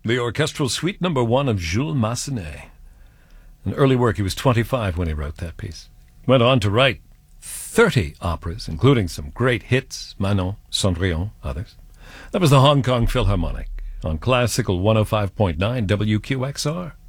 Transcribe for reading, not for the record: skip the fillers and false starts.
the orchestral suite number 1 of Jules Massenet. An early work. He was 25 when he wrote that piece. Went on to write 30 operas, including some great hits, Manon, Cendrillon, others. That was the Hong Kong Philharmonic on Classical 105.9 WQXR.